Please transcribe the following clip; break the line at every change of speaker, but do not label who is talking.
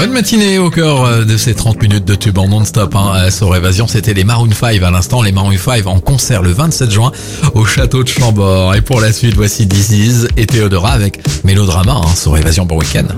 Bonne matinée au cœur de ces 30 minutes de tube en non-stop. Sur Évasion, c'était les Maroon 5 à l'instant. Les Maroon 5 en concert le 27 juin au château de Chambord. Et pour la suite, voici This Is et Théodora avec Mélodrama sur Évasion. Bon week-end.